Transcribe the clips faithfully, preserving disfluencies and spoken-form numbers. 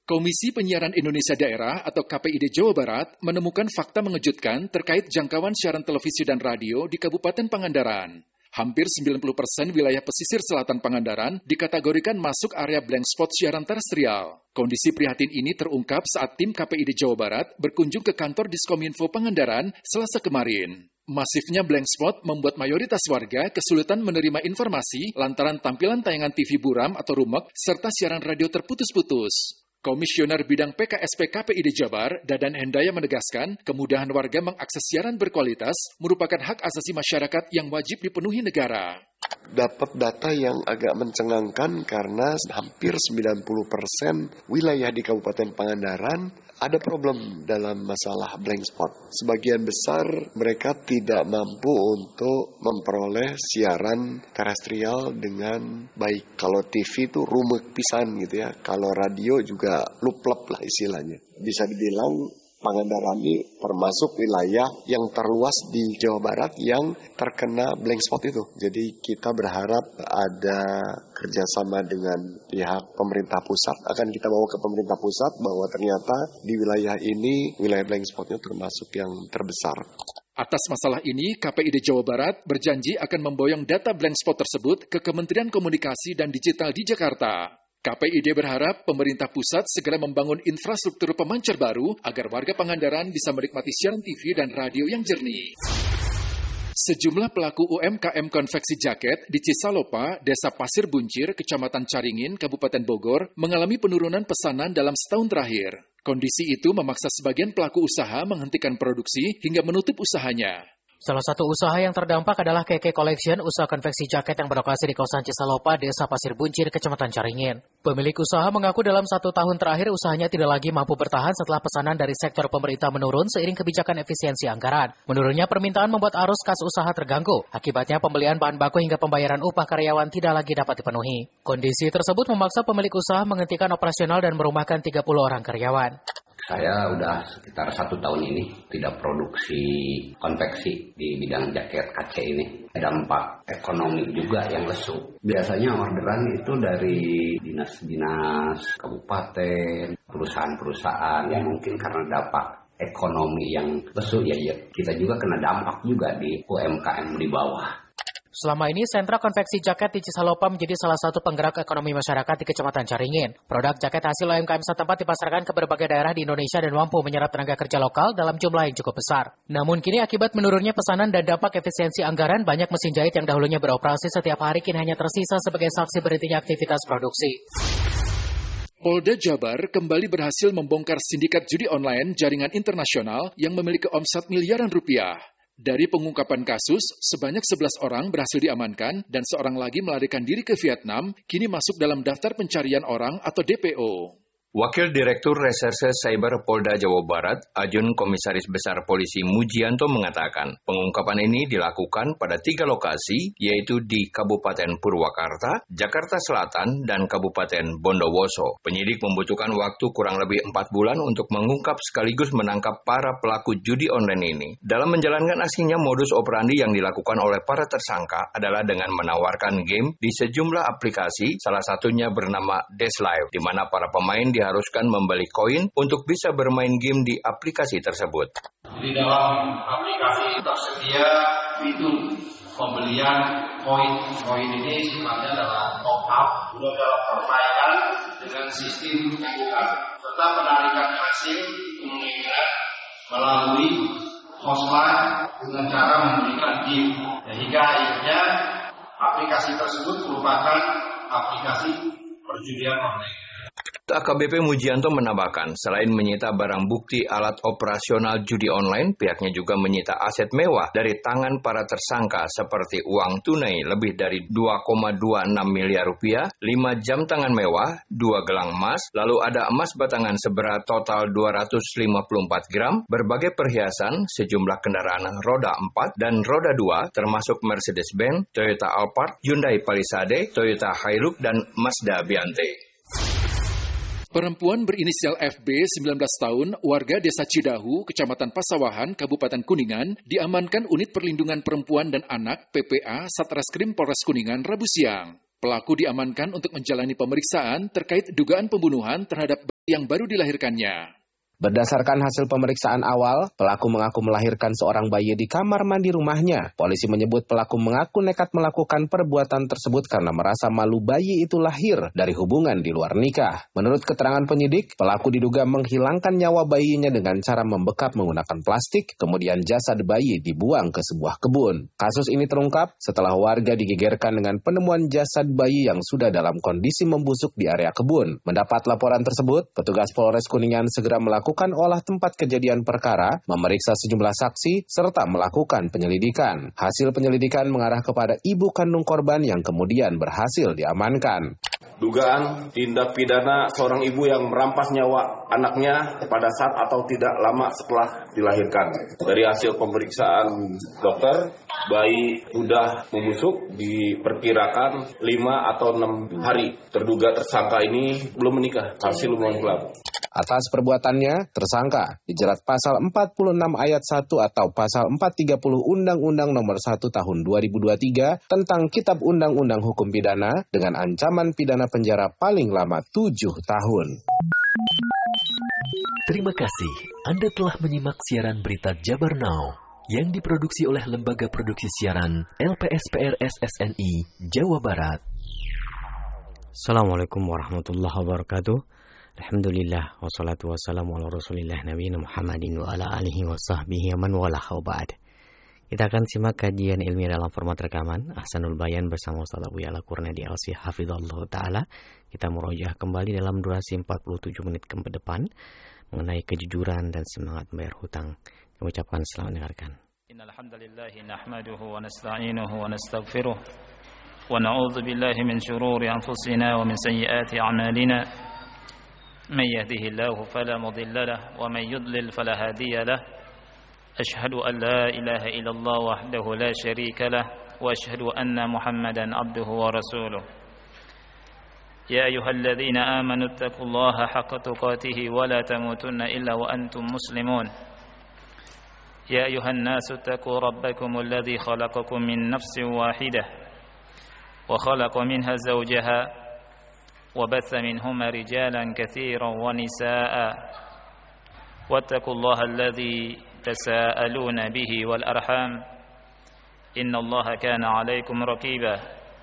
Komisi Penyiaran Indonesia Daerah atau K P I D Jawa Barat menemukan fakta mengejutkan terkait jangkauan siaran televisi dan radio di Kabupaten Pangandaran. Hampir sembilan puluh persen wilayah pesisir selatan Pangandaran dikategorikan masuk area blank spot siaran terestrial. Kondisi prihatin ini terungkap saat tim K P I D Jawa Barat berkunjung ke kantor Diskominfo Pangandaran Selasa kemarin. Masifnya blank spot membuat mayoritas warga kesulitan menerima informasi lantaran tampilan tayangan T V buram atau rumek serta siaran radio terputus-putus. Komisioner Bidang P K S P K P I D Jabar, Dadan Hendaya menegaskan, kemudahan warga mengakses siaran berkualitas merupakan hak asasi masyarakat yang wajib dipenuhi negara. Dapat data yang agak mencengangkan karena hampir sembilan puluh persen wilayah di Kabupaten Pangandaran ada problem dalam masalah blank spot. Sebagian besar mereka tidak mampu untuk memperoleh siaran terestrial dengan baik. Kalau T V itu rumek pisan gitu ya. Kalau radio juga luplep lah istilahnya. Bisa dibilang Pangandaran ini termasuk wilayah yang terluas di Jawa Barat yang terkena blank spot itu. Jadi kita berharap ada kerjasama dengan pihak pemerintah pusat. Akan kita bawa ke pemerintah pusat bahwa ternyata di wilayah ini wilayah blank spotnya termasuk yang terbesar. Atas masalah ini, K P I D Jawa Barat berjanji akan memboyong data blank spot tersebut ke Kementerian Komunikasi dan Digital di Jakarta. K P I D berharap pemerintah pusat segera membangun infrastruktur pemancar baru agar warga Pangandaran bisa menikmati siaran T V dan radio yang jernih. Sejumlah pelaku U M K M konveksi jaket di Cisalopa, Desa Pasir Buncir, Kecamatan Caringin, Kabupaten Bogor, mengalami penurunan pesanan dalam setahun terakhir. Kondisi itu memaksa sebagian pelaku usaha menghentikan produksi hingga menutup usahanya. Salah satu usaha yang terdampak adalah K K Collection, usaha konveksi jaket yang berlokasi di kawasan Cisalopa, Desa Pasir Buncir, Kecamatan Caringin. Pemilik usaha mengaku dalam satu tahun terakhir usahanya tidak lagi mampu bertahan setelah pesanan dari sektor pemerintah menurun seiring kebijakan efisiensi anggaran. Menurunnya permintaan membuat arus kas usaha terganggu. Akibatnya pembelian bahan baku hingga pembayaran upah karyawan tidak lagi dapat dipenuhi. Kondisi tersebut memaksa pemilik usaha menghentikan operasional dan merumahkan tiga puluh orang karyawan. Saya udah sekitar satu tahun ini tidak produksi konveksi di bidang jaket K C ini. Dampak ekonomi juga yang lesu. Biasanya orderan itu dari dinas-dinas, kabupaten, perusahaan-perusahaan yang mungkin karena dampak ekonomi yang lesu, ya, ya kita juga kena dampak juga di U M K M di bawah. Selama ini, sentra konveksi jaket di Cisalopa menjadi salah satu penggerak ekonomi masyarakat di Kecamatan Caringin. Produk jaket hasil U M K M setempat dipasarkan ke berbagai daerah di Indonesia dan mampu menyerap tenaga kerja lokal dalam jumlah yang cukup besar. Namun kini akibat menurunnya pesanan dan dampak efisiensi anggaran, banyak mesin jahit yang dahulunya beroperasi setiap hari kini hanya tersisa sebagai saksi berhentinya aktivitas produksi. Polda Jabar kembali berhasil membongkar sindikat judi online jaringan internasional yang memiliki omset miliaran rupiah. Dari pengungkapan kasus, sebanyak sebelas orang berhasil diamankan dan seorang lagi melarikan diri ke Vietnam, kini masuk dalam daftar pencarian orang atau D P O. Wakil Direktur Reserse Cyber Polda Jawa Barat, Ajun Komisaris Besar Polisi Mujianto mengatakan, pengungkapan ini dilakukan pada tiga lokasi, yaitu di Kabupaten Purwakarta, Jakarta Selatan, dan Kabupaten Bondowoso. Penyidik membutuhkan waktu kurang lebih empat bulan untuk mengungkap sekaligus menangkap para pelaku judi online ini. Dalam menjalankan aksinya, modus operandi yang dilakukan oleh para tersangka adalah dengan menawarkan game di sejumlah aplikasi, salah satunya bernama Dash Live, di mana para pemain di diharuskan membeli koin untuk bisa bermain game di aplikasi tersebut. Di dalam aplikasi tersedia fitur pembelian koin. Koin ini sifatnya adalah top up, juga dalam permainan dengan sistem tanggungan, serta penarikan hasil kemungkinan melalui hostline dengan cara memberikan gift. Hingga akhirnya aplikasi tersebut merupakan aplikasi perjudian online. A K B P Mujianto menambahkan, selain menyita barang bukti alat operasional judi online, pihaknya juga menyita aset mewah dari tangan para tersangka seperti uang tunai lebih dari dua koma dua enam miliar rupiah, lima jam tangan mewah, dua gelang emas, lalu ada emas batangan seberat total dua ratus lima puluh empat gram, berbagai perhiasan, sejumlah kendaraan roda empat dan roda dua, termasuk Mercedes-Benz, Toyota Alphard, Hyundai Palisade, Toyota Hilux, dan Mazda Biante. Perempuan berinisial F B, sembilan belas tahun, warga Desa Cidahu, Kecamatan Pasawahan, Kabupaten Kuningan, diamankan Unit Perlindungan Perempuan dan Anak P P A Satreskrim Polres Kuningan Rabu siang. Pelaku diamankan untuk menjalani pemeriksaan terkait dugaan pembunuhan terhadap yang baru dilahirkannya. Berdasarkan hasil pemeriksaan awal, pelaku mengaku melahirkan seorang bayi di kamar mandi rumahnya. Polisi menyebut pelaku mengaku nekat melakukan perbuatan tersebut karena merasa malu bayi itu lahir dari hubungan di luar nikah. Menurut keterangan penyidik, pelaku diduga menghilangkan nyawa bayinya dengan cara membekap menggunakan plastik, kemudian jasad bayi dibuang ke sebuah kebun. Kasus ini terungkap setelah warga digegerkan dengan penemuan jasad bayi yang sudah dalam kondisi membusuk di area kebun. Mendapat laporan tersebut, petugas Polres Kuningan segera melakukan melakukan olah tempat kejadian perkara, memeriksa sejumlah saksi, serta melakukan penyelidikan. Hasil penyelidikan mengarah kepada ibu kandung korban yang kemudian berhasil diamankan. Dugaan tindak pidana seorang ibu yang merampas nyawa anaknya pada saat atau tidak lama setelah dilahirkan. Dari hasil pemeriksaan dokter, bayi sudah membusuk, diperkirakan lima atau enam hari. Terduga tersangka ini belum menikah, hasil hubungan gelap. Atas perbuatannya, tersangka dijerat pasal empat puluh enam ayat satu atau pasal empat ratus tiga puluh Undang-Undang Nomor satu Tahun dua ribu dua puluh tiga tentang Kitab Undang-Undang Hukum Pidana dengan ancaman pidana penjara paling lama tujuh tahun. Terima kasih Anda telah menyimak siaran berita Jabar Now yang diproduksi oleh Lembaga Produksi Siaran L P S P R S S N I Jawa Barat. Assalamualaikum warahmatullahi wabarakatuh. Alhamdulillah, wassalatu wassalamu ala rasulillah nabiyina Muhammadin wa ala alihi wa sahbihi man walah wa ba'd. Kita akan simak kajian ilmiah dalam format rekaman Ahsanul Bayan bersama Ustaz Abu Ya'la Qurnaidi Alsi hafizallahu ta'ala. Kita murojaah kembali dalam durasi empat puluh tujuh menit ke depan mengenai kejujuran dan semangat membayar hutang. Kami ucapkan selamat mendengarkan. Innal hamdalillah nahmaduhu wa nasta'inuhu wa nastaghfiruh wa na'udzu billahi min shururi anfusina wa min sayyiati a'malina. من يهده الله فلا مضل له ومن يضلل فلا هادي له أشهد أن لا إله إلا الله وحده لا شريك له وأشهد أن محمدا عبده ورسوله يا أيها الذين آمنوا اتقوا الله حق تقاته ولا تموتن إلا وأنتم مسلمون يا أيها الناس اتقوا ربكم الذي خلقكم من نفس واحدة وخلق منها زوجها وبث منهما رجالا كثيرا ونساء واتقوا الله الذي تساءلون به والأرحام إن الله كان عليكم رقيبا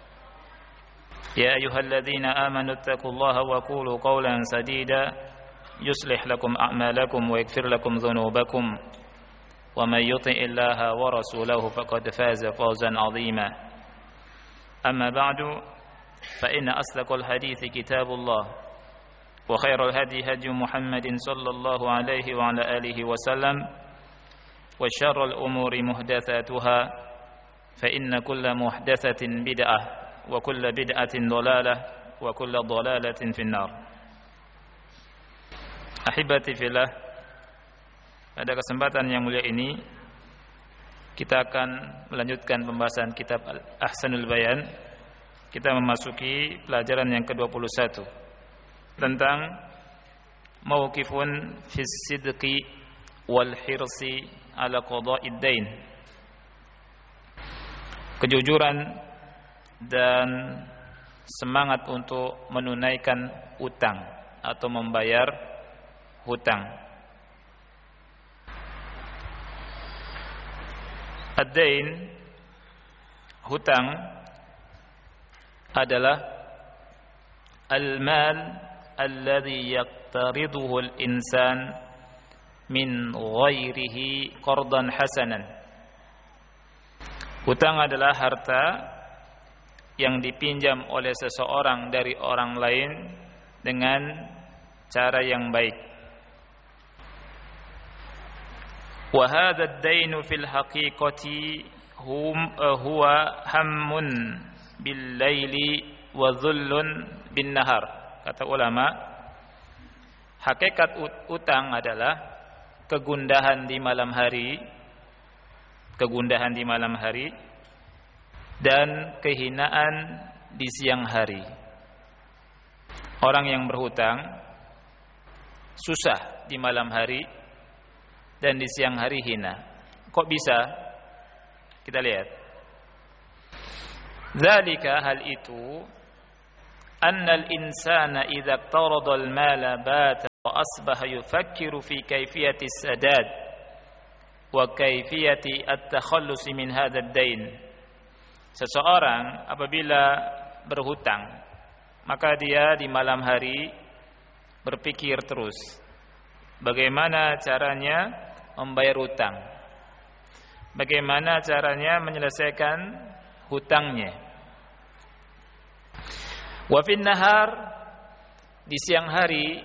يا أيها الذين آمنوا اتقوا الله وقولوا قولا سديدا يصلح لكم أعمالكم ويغفر لكم ذنوبكم ومن يطع الله ورسوله فقد فاز فوزا عظيما أما بعد فإن أصدق الحديث كتاب الله وخير الهدي هدي محمد صلى الله عليه وعلى آله وسلم وشر الأمور محدثاتها فإن كل محدثة بدعة وكل بدعة ضلالة وكل ضلالة في النار. Ahibati fillah, pada kesempatan yang mulia ini kita akan melanjutkan pembahasan kitab Ahsanul Bayan. Kita memasuki pelajaran yang ke dua puluh satu tentang mauqifun fis sidqi wal hirsi ala qada'id dain. Kejujuran dan semangat untuk menunaikan utang atau membayar hutang. Ad-dain, hutang, adalah al-mal alladhi yaqtariduhu al-insan min ghairihi qardan hasanan. Hutang adalah harta yang dipinjam oleh seseorang dari orang lain dengan cara yang baik. Wa hadha ad-dainu fil haqiqati hum huwa hammun bil-laili wa dhullun bin-nahar. Kata ulama, hakikat utang adalah kegundahan di malam hari, kegundahan di malam hari dan kehinaan di siang hari. Orang yang berhutang susah di malam hari dan di siang hari hina. Kok bisa? Kita lihat. Dzalika, hal itu, annal insana idza iqtarada al-mala bata wa asbaha yufakkiru fi kaifiyati sadad wa kaifiyati at-takhallus min hadzal dain. Seseorang apabila berhutang, maka dia di malam hari berpikir terus bagaimana caranya membayar hutang, bagaimana caranya menyelesaikan hutangnya. Wa fin nahar, di siang hari,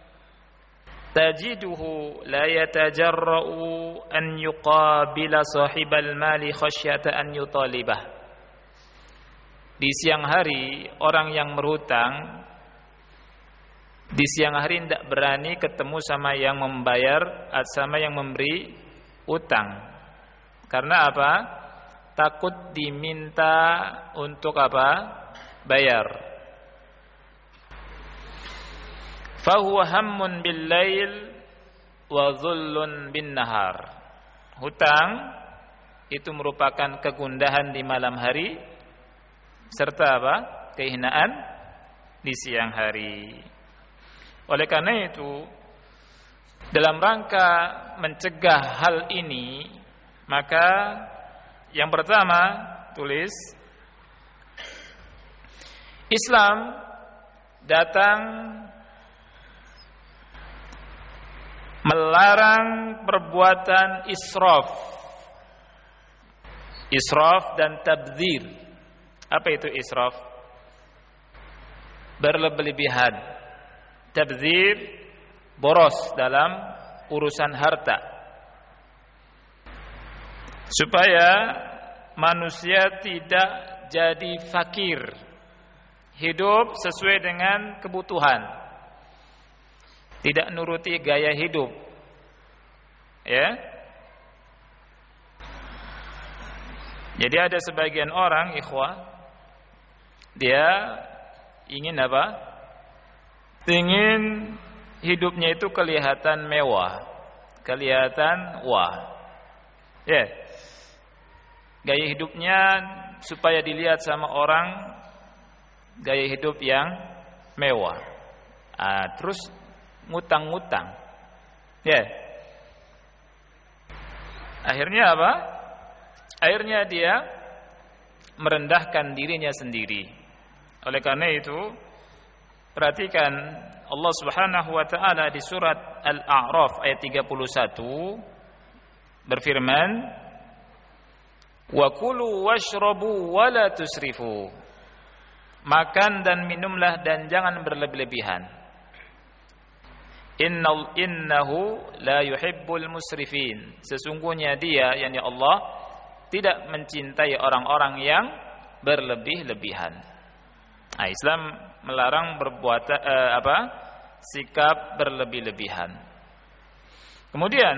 tajiduhu la yatajarra'u an yuqabila sahibal mali khasyata an yutalibah. Di siang hari orang yang berhutang di siang hari tidak berani ketemu sama yang membayar atau sama yang memberi utang. Karena apa? Takut diminta untuk apa? Bayar. Fahuwa hammun bil lail wa dhullun bin nahar. Hutang itu merupakan kegundahan di malam hari serta apa? Kehinaan di siang hari. Oleh karena itu, dalam rangka mencegah hal ini, maka yang pertama tulis, Islam datang melarang perbuatan israf, israf dan tabdzir. Apa itu israf? Berlebih-lebihan. Tabdzir, boros dalam urusan harta, supaya manusia tidak jadi fakir, hidup sesuai dengan kebutuhan, tidak nuruti gaya hidup, ya. Jadi ada sebagian orang, ikhwah, dia ingin apa? Ingin hidupnya itu kelihatan mewah, kelihatan wah, ya. Yeah. Gaya hidupnya supaya dilihat sama orang gaya hidup yang mewah. Ah, terus ngutang-ngutang, ya. Yeah. Akhirnya apa? Akhirnya dia merendahkan dirinya sendiri. Oleh karena itu, perhatikan Allah Subhanahu wa taala di surat Al-A'raf ayat tiga puluh satu berfirman, "Wa kulu washrabu wa la tusrifu." Makan dan minumlah dan jangan berlebih-lebihan. Innal innahu la yuhibbul musrifin. Sesungguhnya dia, yakni Allah, tidak mencintai orang-orang yang berlebih-lebihan. Nah, Islam melarang berbuat eh, apa? Sikap berlebih-lebihan. Kemudian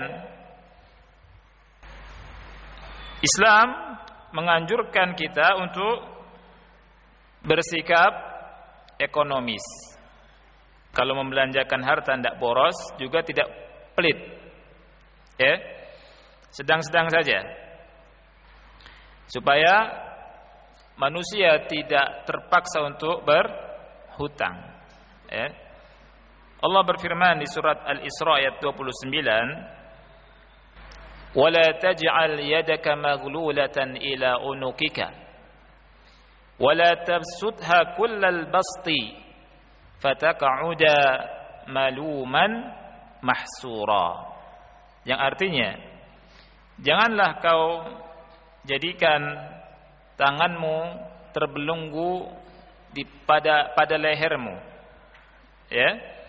Islam menganjurkan kita untuk bersikap ekonomis. Kalau membelanjakan harta tidak boros, juga tidak pelit. Ya. Sedang-sedang saja. Supaya manusia tidak terpaksa untuk berhutang. Ya. Allah berfirman di surat Al-Isra ayat dua puluh sembilan, "Wala taj'al yadaka maghlulatan ila unukika, wala tabsutha kullal basti, fataq'uda maluman mahsura." Yang artinya, janganlah kau jadikan tanganmu terbelenggu di pada pada lehermu, ya.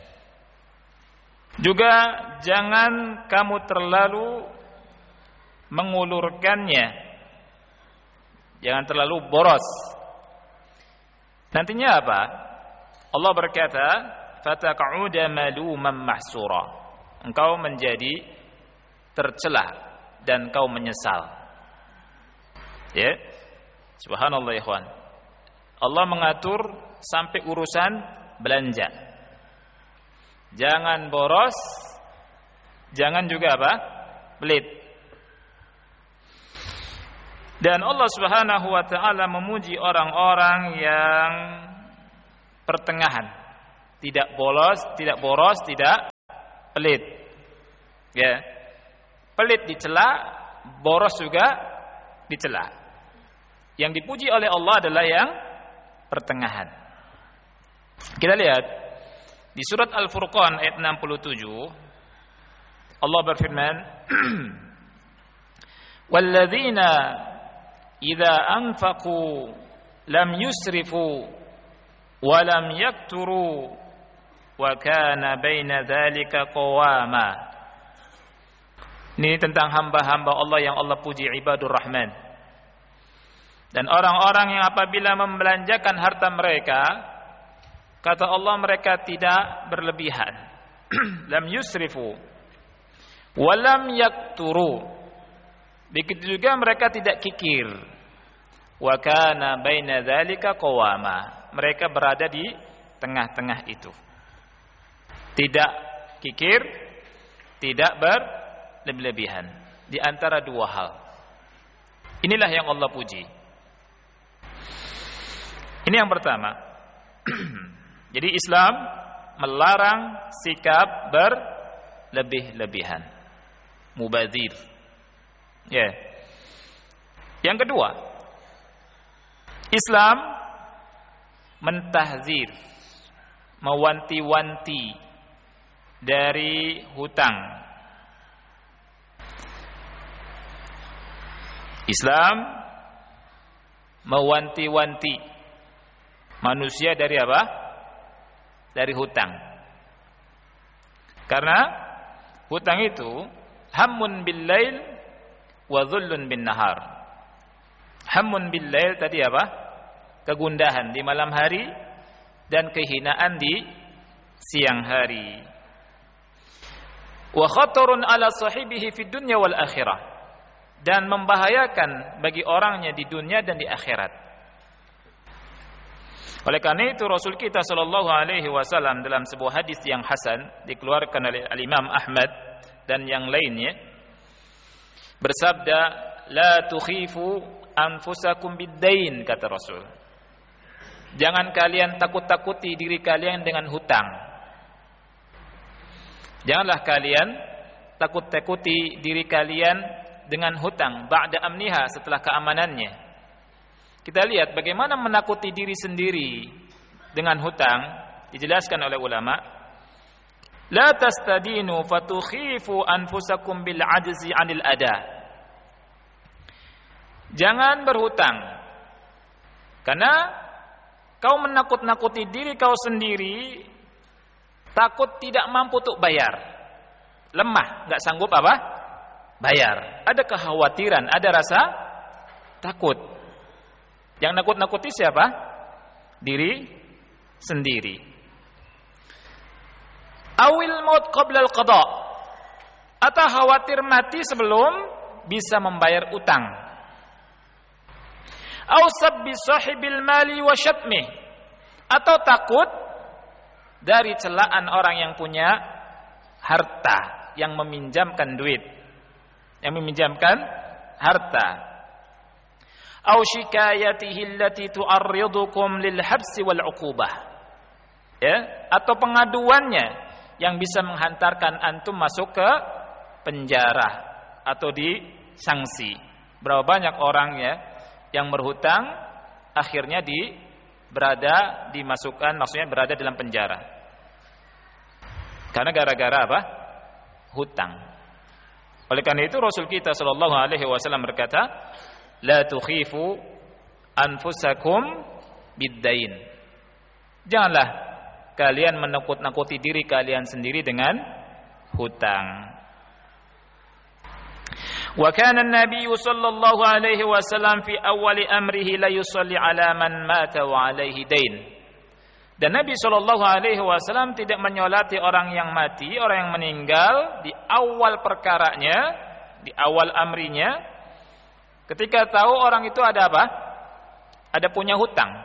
Juga jangan kamu terlalu mengulurkannya, jangan terlalu boros. Nantinya apa? Allah berkata, "Fataq'uda maluman mahsura." Engkau menjadi tercela dan kau menyesal. Ya. Subhanallah ya ikhwan. Allah mengatur sampai urusan belanja. Jangan boros, jangan juga apa? Pelit. Dan Allah Subhanahu wa taala memuji orang-orang yang pertengahan. Tidak boros, tidak boros, tidak pelit. Ya. Pelit dicela, boros juga dicela. Yang dipuji oleh Allah adalah yang pertengahan. Kita lihat di surat Al-Furqan ayat enam puluh tujuh, Allah berfirman, "Walladzina idza anfaqu lam yusrifu wa lam yakturu wa kana baina dzalika qawama." Ini tentang hamba-hamba Allah yang Allah puji, ibadur rahman. Dan orang-orang yang apabila membelanjakan harta mereka, kata Allah mereka tidak berlebihan. Lam yusrifu wa lam yakturu. Begitu juga mereka tidak kikir. Wa kana baina dzalika qawama. Mereka berada di tengah-tengah itu. Tidak kikir, tidak berlebihan, di antara dua hal. Inilah yang Allah puji. Ini yang pertama. Jadi Islam melarang sikap berlebih-lebihan, mubadzir. Ya. Yeah. Yang kedua, Islam mentahzir, mewanti-wanti dari hutang. Islam mewanti-wanti manusia dari apa? Dari hutang. Karena hutang itu hammun bil lail wa dhullun bin nahar. Hammun bil lail tadi apa? Kegundahan di malam hari dan kehinaan di siang hari. Wa khatarun ala sahibihi fid dunya wal akhirah. Dan membahayakan bagi orangnya di dunia dan di akhirat. Oleh karena itu Rasul kita sallallahu alaihi wasallam dalam sebuah hadis yang hasan dikeluarkan oleh Al-Imam Ahmad dan yang lainnya bersabda, la tukhifu anfusakum bid-dain, kata Rasul. Jangan kalian takut-takuti diri kalian dengan hutang. Janganlah kalian takut-takuti diri kalian dengan hutang ba'da amniha, setelah keamanannya. Kita lihat bagaimana menakuti diri sendiri dengan hutang, dijelaskan oleh ulama. La tastadinu fatukhifu anfusakum bil ajzi 'anil ada. Jangan berhutang karena kau menakut-nakuti diri kau sendiri, takut tidak mampu untuk bayar, lemah, enggak sanggup apa? Bayar. Ada kekhawatiran, ada rasa takut. Yang nakut-nakuti siapa? Diri sendiri. Awil maut qabla al-qada. Atau khawatir mati sebelum bisa membayar utang. Aw sabbi sahibil mali wa syatmih. Atau takut dari celaan orang yang punya harta, yang meminjamkan duit, yang meminjamkan harta. Aw shikayatihi allati tu'arridukum lil habsi wal 'uqubah. Ya, atau pengaduannya yang bisa menghantarkan antum masuk ke penjara atau disanksi. Berapa banyak orang ya yang berhutang akhirnya di berada dimasukkan, maksudnya berada dalam penjara. Karena gara-gara apa? Hutang. Oleh karena itu Rasul kita sallallahu alaihi wasallam berkata, la tukhifu anfusakum bid-dain. Janganlah kalian menakut-nakuti diri kalian sendiri dengan hutang. Wa kana an-nabiy sallallahu alaihi wasallam fi awwali amrihi la yusalli ala man mata wa alaihi dain. Dan Nabi sallallahu alaihi wasallam tidak menyolati orang yang mati, orang yang meninggal di awal perkaranya, di awal amrinya, ketika tahu orang itu ada apa? Ada punya hutang.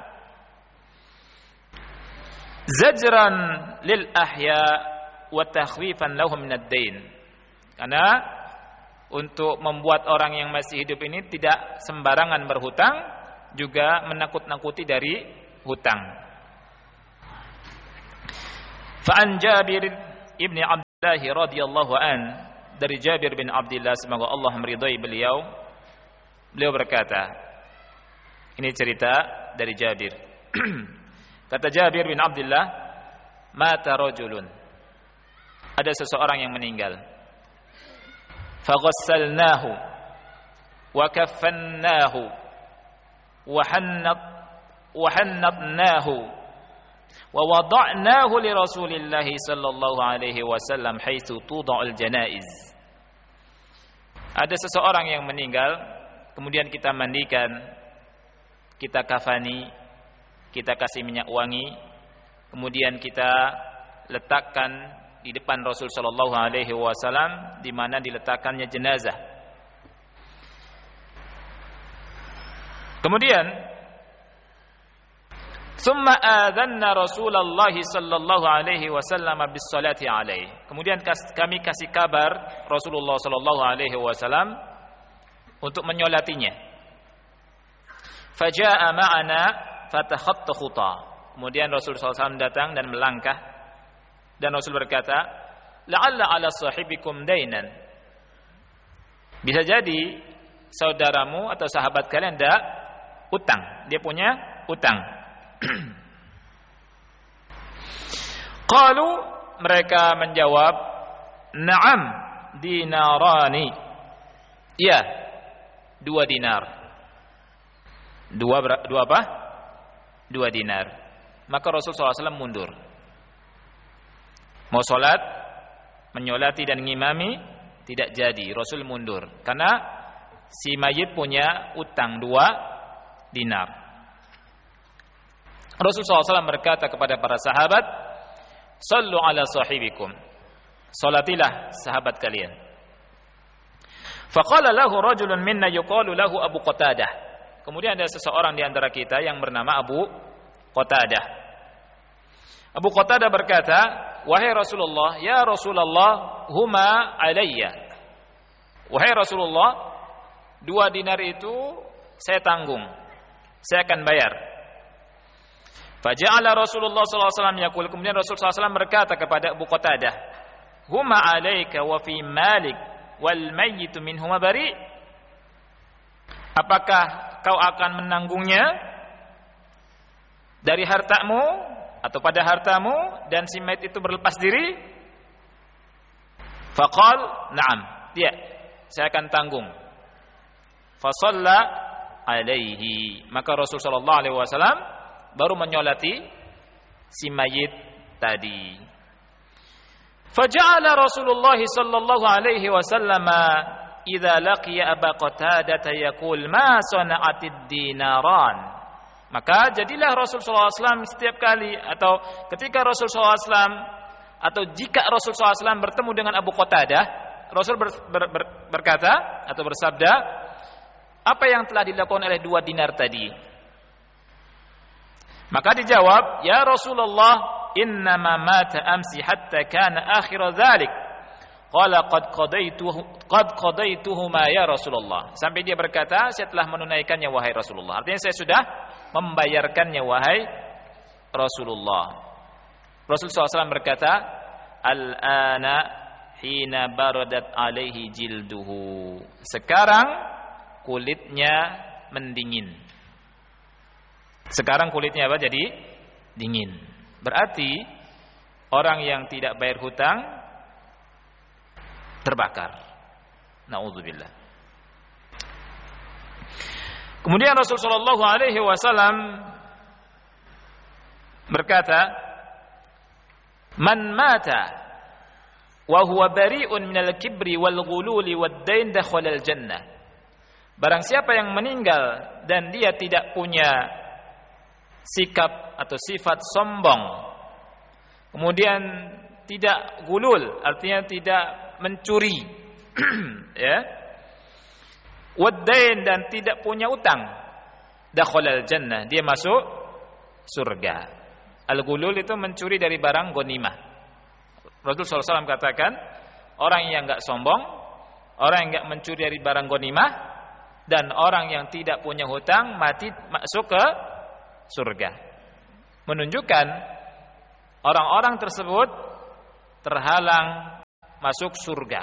Zajran lil ahya wa takhwifan lahum min ad-dain. Karena untuk membuat orang yang masih hidup ini tidak sembarangan berhutang, juga menakut-nakuti dari hutang. Fa an Jabir ibn radhiyallahu an, dari Jabir bin Abdullah, semoga Allah meridhai beliau, beliau berkata, ini cerita dari Jabir. Kata Jabir bin Abdullah, mata rajulun, ada seseorang yang meninggal. Faghassalnahu wa kaffannahu wa hannat wa hannatnahu wa wada'nahu li Rasulillah sallallahu alaihi wasallam haitsu tuda'ul janaiz. Ada seseorang yang meninggal, kemudian kita mandikan, kita kafani, kita kasih minyak wangi, kemudian kita letakkan di depan Rasul sallallahu alaihi wasallam, di mana diletakkannya jenazah. Kemudian summa adzanna Rasulullah sallallahu alaihi wasallam bis salati alaihi. Kemudian kami kasih kabar Rasulullah sallallahu alaihi wasallam untuk menyolatinya. Faja'a ma'ana fatakhatta khuta. Kemudian Rasul sallallahu alaihi wasallam datang dan melangkah, dan Rasul berkata, la'alla ala sahibikum dainan. Bisa jadi saudaramu atau sahabat kalian ada utang, dia punya utang. Qalu, mereka menjawab, na'am dinarani. Iya, dua dinar. Dua dua apa? Dua dinar. Maka Rasul sallallahu alaihi wasallam mundur. Mau sholat, menyolati dan ngimami, tidak jadi. Rasul mundur karena si mayit punya utang dua dinar. Rasul sallallahu alaihi wasallam berkata kepada para sahabat, sallu ala sahibikum, salatilah sahabat kalian. Faqala lahu rajulun minna yuqalu lahu Abu Qatadah. Kemudian ada seseorang di antara kita yang bernama Abu Qatadah. Abu Qatadah berkata, wahai Rasulullah, ya Rasulullah, huma alayya. Wahai Rasulullah, dua dinar itu saya tanggung, saya akan bayar. Faja'ala Rasulullah sallallahu alaihi wasallam yaqul, kemudian Rasul sallallahu alaihi wasallam berkata kepada Abu Qatadah, huma alayka wa fi malik wal mayyit minhuma bari. Apakah kau akan menanggungnya dari hartamu atau pada hartamu, dan si mayit itu berlepas diri? Faqal, na'am, dia, saya akan tanggung. Fasalla alaihi, maka Rasul sallallahu alaihi wasallam baru menyolati si mayit tadi. Faja'ala Rasulullah sallallahu alaihi wasallam idza laqiya Aba Qatadah yaqul ma sana'atid dinaran. Maka jadilah Rasul sallallahu alaihi wasallam setiap kali, atau ketika Rasul sallallahu alaihi wasallam, atau jika Rasul sallallahu alaihi wasallam bertemu dengan Abu Qatadah, Rasul ber, ber, ber, berkata atau bersabda, apa yang telah dilakukan oleh dua dinar tadi? Maka dijawab, ya Rasulullah, innama mata amsi hatta kana akhir dzalik. Qala qad qadaituhu qad qadaituhuma ya Rasulullah. Sampai dia berkata, saya telah menunaikannya wahai Rasulullah. Artinya saya sudah membayarkannya wahai Rasulullah. Rasul sallallahu alaihi wasallam berkata, al-ana hina baradat alaihi jilduhu. Sekarang kulitnya mendingin. Sekarang kulitnya apa? Jadi dingin. Berarti orang yang tidak bayar hutang terbakar. Nauzubillah. Kemudian Rasul sallallahu alaihi wasallam berkata, "Man mata wa huwa bari'un minal kibri wal ghululi wad dain dakhala al jannah." Barang siapa yang meninggal dan dia tidak punya sikap atau sifat sombong, kemudian tidak gulul, artinya tidak mencuri, ya, wadain, dan tidak punya utang, dakhalal jannah, dia masuk surga. Al-gulul itu mencuri dari barang ghanimah. Rasul sallallahu alaihi wasallam katakan, orang yang enggak sombong, orang yang enggak mencuri dari barang ghanimah, dan orang yang tidak punya hutang mati masuk ke surga. Menunjukkan orang-orang tersebut terhalang masuk surga.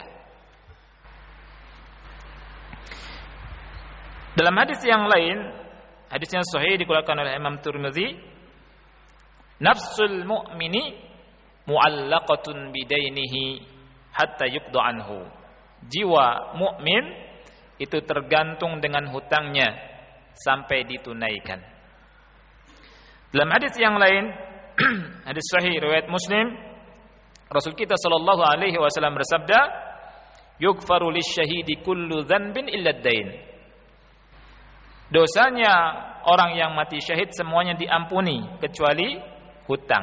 Dalam hadis yang lain, hadis yang sahih dikeluarkan oleh Imam Tirmidzi, nafsul mu'mini mu'allaqatun bidainihi hatta yuqda anhu. Jiwa mukmin itu tergantung dengan hutangnya sampai ditunaikan. Dalam hadis yang lain, hadis sahih riwayat Muslim, Rasul kita sallallahu alaihi wasallam bersabda, "Yughfaru lisyahidi kullu dzanbin illa ad-dain." Dosanya orang yang mati syahid semuanya diampuni kecuali hutang.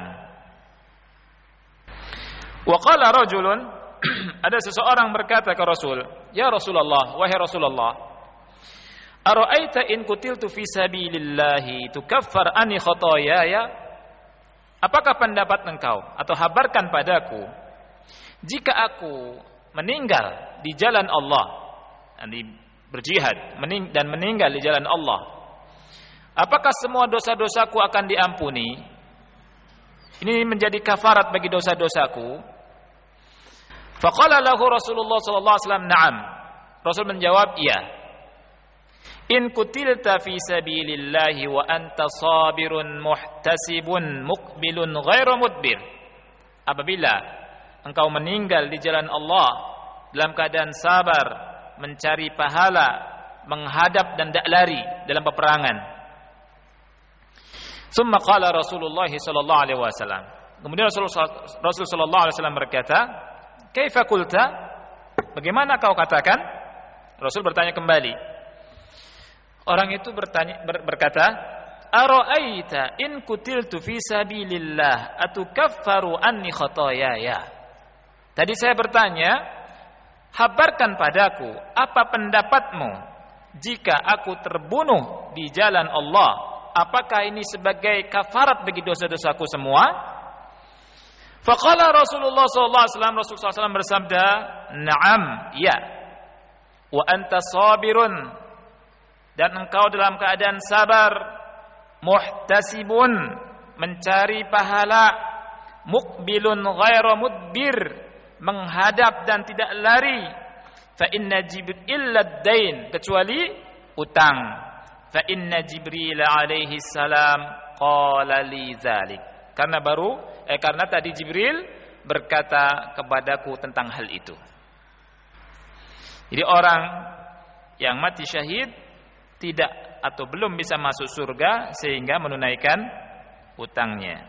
Wa qala rajulun, ada seseorang berkata ke Rasul, "Ya Rasulullah, wahai Rasulullah, ara'aita in qutiltu fi sabilillahi tukaffar anni khataayaya?" Apakah pendapat engkau atau habarkan padaku, jika aku meninggal di jalan Allah, yani berjihad dan meninggal di jalan Allah, apakah semua dosa-dosaku akan diampuni? Ini menjadi kafarat bagi dosa-dosaku. Faqala lahu Rasulullah sallallahu alaihi wasallam, "Na'am." Rasul menjawab, "Iya." In kutilta fi sabilillahi wa anta sabirun muhtasibun muqbilun ghairu mudbir. Apabila engkau meninggal di jalan Allah dalam keadaan sabar, mencari pahala, menghadap dan tidak lari dalam peperangan. Summa qala Rasulullah sallallahu alaihi wasallam. Kemudian Rasul Rasul sallallahu alaihi wasallam berkata, "Kaifa qulta?" Bagaimana kau katakan? Rasul bertanya kembali. Orang itu bertanya ber, berkata, "Ara'aita in kutiltu fi sabilillah atukaffaru anni khataayaya?" Tadi saya bertanya, habarkan padaku apa pendapatmu jika aku terbunuh di jalan Allah, apakah ini sebagai kafarat bagi dosa-dosaku semua? Faqala Rasulullah sallallahu alaihi wasallam, Rasulullah sallallahu alaihi wasallam bersabda, "Na'am, ya. Wa anta sabirun, dan engkau dalam keadaan sabar, muhtasibun, mencari pahala, muqbilun ghairu mudbir, menghadap dan tidak lari, fa inna jibril illa dain, kecuali utang, fa inna jibril alaihi salam qala li dzalik." Karena baru eh karena tadi Jibril berkata kepadaku tentang hal itu. Jadi orang yang mati syahid tidak atau belum bisa masuk surga sehingga menunaikan hutangnya.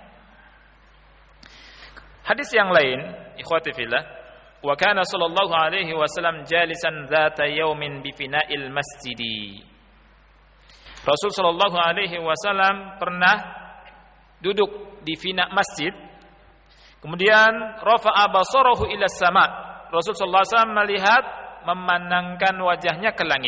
Hadis yang lain, ikhwati fillah, wa kana sallallahu alaihi wasallam jalisan dzata yaumin bi fina'il masjidi. Rasul sallallahu alaihi wasallam pernah duduk di fina masjid, kemudian rafa'a basarahu ila sama. Rasul sallallahu alaihi wasallam melihat, memandangkan wajahnya ke langit.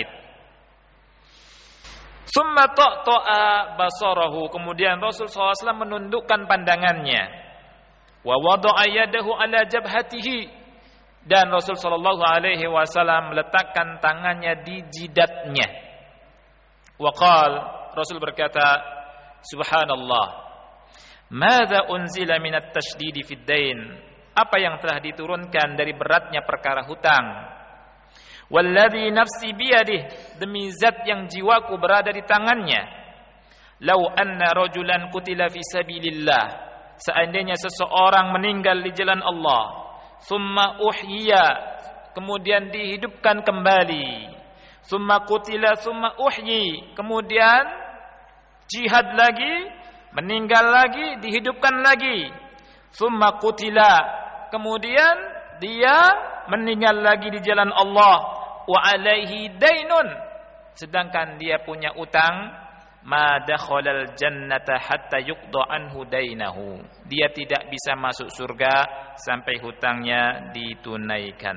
Summa ta'ta'a basarahu, kemudian Rasul sallallahu alaihi wasallam menundukkan pandangannya. Wa wada'a yadahu ala jabhatihi, dan Rasul sallallahu alaihi wasallam meletakkan tangannya di jidatnya. Wa qala, Rasul berkata, "Subhanallah, madza unzila minat tasydidi fid dain?" Apa yang telah diturunkan dari beratnya perkara hutang. Walladzi nafsi biyadih, demi zat yang jiwaku berada di tangannya. Lau anna rajulan qutila fi sabilillah, seandainya seseorang meninggal di jalan Allah, summa uhyiya, kemudian dihidupkan kembali, summa qutila summa uhyi, kemudian jihad lagi, meninggal lagi, dihidupkan lagi, summa qutila, kemudian dia meninggal lagi di jalan Allah, wa alaihi dainun, sedangkan dia punya utang, ma dakhalal jannata hatta yuqda anhu dainahu, dia tidak bisa masuk surga sampai hutangnya ditunaikan.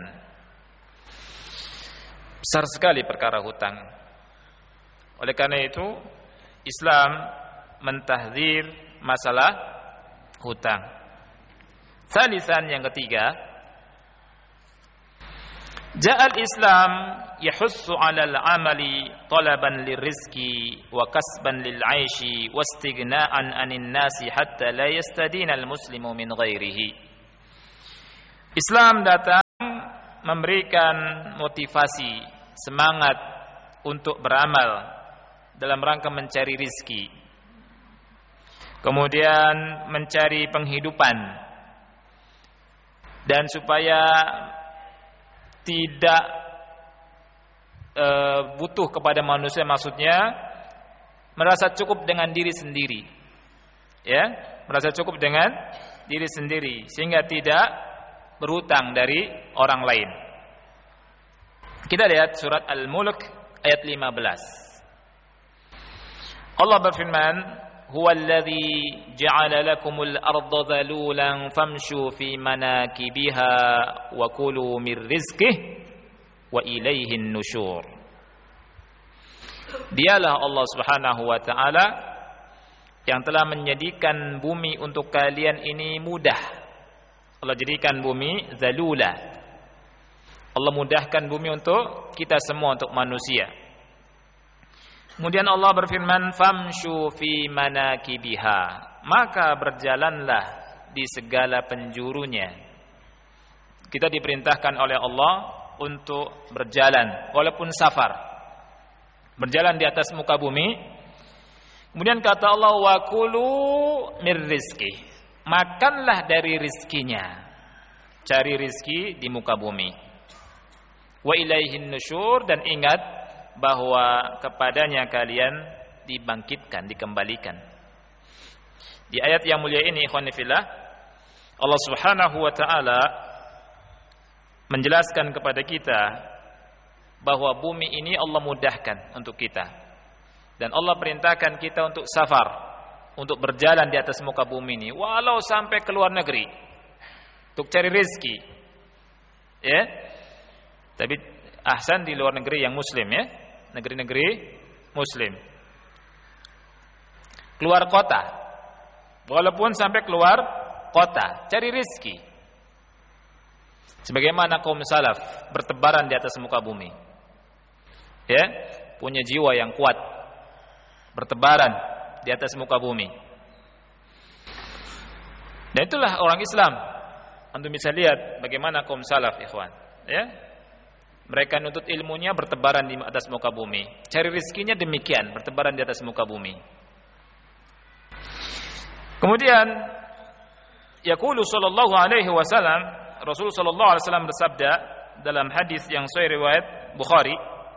Besar sekali perkara hutang. Oleh karena itu Islam mentahdzir masalah hutang. Salisan, yang ketiga, Ja'al Islam yahussu 'alal 'amali talaban lirizqi wa kasban lil 'aishi wastighna'an 'anil nasi hatta la yastadina al muslimu min ghairihi. Islam datang memberikan motivasi, semangat untuk beramal dalam rangka mencari rizki, kemudian mencari penghidupan, dan supaya tidak e, butuh kepada manusia, maksudnya merasa cukup dengan diri sendiri, ya, merasa cukup dengan diri sendiri sehingga tidak berhutang dari orang lain. Kita lihat surat Al-Mulk ayat lima belas. Allah berfirman, "Huwallazi ja'ala lakumul arda dhalulan famshu fi manakibiha wa kulu mir rizqihi wa ilaihin nusyur." Dialah Allah Subhanahu wa taala yang telah menjadikan bumi untuk kalian ini mudah. Allah jadikan bumi zalula. Allah mudahkan bumi untuk kita semua, untuk manusia. Kemudian Allah berfirman, famshu fi manakibiha, maka berjalanlah di segala penjurunya. Kita diperintahkan oleh Allah untuk berjalan walaupun safar, berjalan di atas muka bumi. Kemudian kata Allah, wa kulu mir rizqi, makanlah dari rizkinya, cari rizki di muka bumi. Wa ilaihin nusyur, dan ingat bahwa kepadanya kalian dibangkitkan, dikembalikan. Di ayat yang mulia ini, ikhwan fillah, Allah Subhanahu wa taala menjelaskan kepada kita bahwa bumi ini Allah mudahkan untuk kita, dan Allah perintahkan kita untuk safar, untuk berjalan di atas muka bumi ini, walau sampai ke luar negeri untuk cari rezeki, ya. Tapi ahsan di luar negeri yang muslim, ya, negeri-negeri muslim. Keluar kota, walaupun sampai keluar kota, cari rezeki. Sebagaimana kaum salaf bertebaran di atas muka bumi, ya, punya jiwa yang kuat, bertebaran di atas muka bumi. Dan itulah orang Islam. Antum bisa lihat bagaimana kaum salaf, ikhwan, ya. Mereka nuntut ilmunya bertebaran di atas muka bumi, cari rezekinya demikian, bertebaran di atas muka bumi. Kemudian yaqulu sallallahu alaihi wasallam, Rasul sallallahu alaihi wasallam bersabda dalam hadis yang sahih riwayat Bukhari,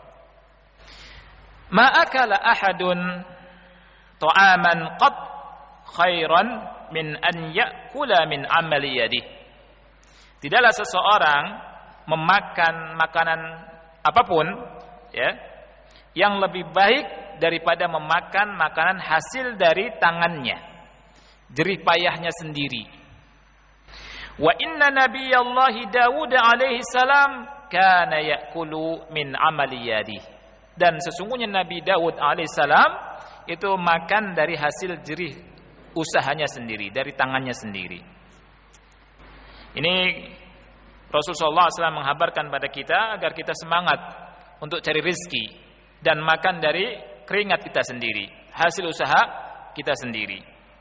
"Ma akala ahadun ta'aman qad khairan min an ya'kula min amali yadihi." Tidaklah seseorang memakan makanan apapun, ya, yang lebih baik daripada memakan makanan hasil dari tangannya, jerih payahnya sendiri. Wa inna nabiyallahi Dawud alaihi salam kana ya'kulu min amali yadihi. Dan sesungguhnya Nabi Daud alaihi salam itu makan dari hasil jerih usahanya sendiri, dari tangannya sendiri. Ini Rasulullah sallallahu alaihi wasallam menghabarkan pada kita agar kita semangat untuk cari rezeki dan makan dari keringat kita sendiri, hasil usaha kita sendiri.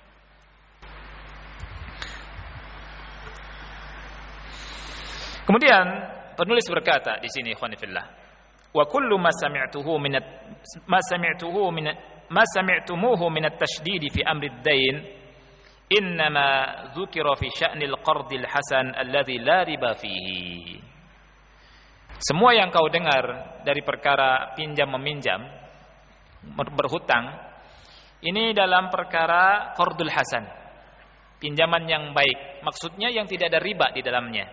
Kemudian penulis berkata di sini, ikhwan fillah, wa kullu ma sami'tuhu min ma sami'tuhu min ma sami'tumuhu min at-tashdid fi amri ad-dain innama dzukira fi sya'nil qardil hasan alladzi la riba fihi. Semua yang kau dengar dari perkara pinjam meminjam, berhutang, ini dalam perkara qardul hasan, pinjaman yang baik, maksudnya yang tidak ada riba di dalamnya.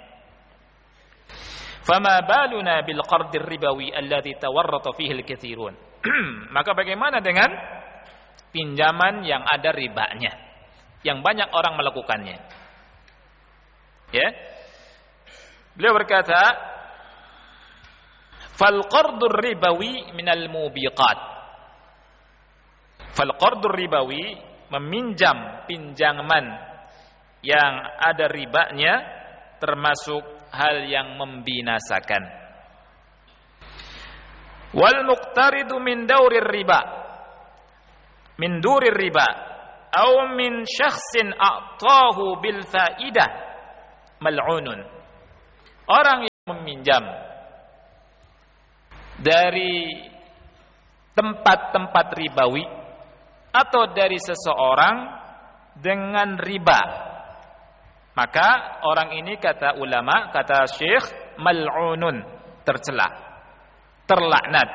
Fama baluna bil qardir ribawi alladzi tawarrata fihi al-katsirun. Maka bagaimana dengan pinjaman yang ada ribanya, yang banyak orang melakukannya? Ya. Beliau berkata, fal qardur ribawi minal mubiqat. Fal qardur ribawi, meminjam pinjaman yang ada ribanya, termasuk hal yang membinasakan. Wal muqtaridu min daurir riba, min durir riba, atau min syakhsin a'tahu bil faidah mal'unun. Orang meminjam dari tempat-tempat ribawi atau dari seseorang dengan riba, maka orang ini kata ulama, kata Syekh, mal'unun, tercela, terlaknat.